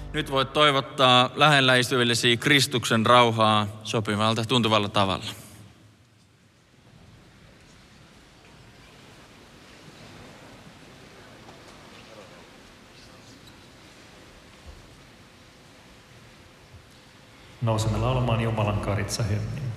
Nyt voit toivottaa lähellä istuvillesi Kristuksen rauhaa sopivalta tuntuvalla tavalla. Nousemme laulamaan Jumalan karitsa-hymnin.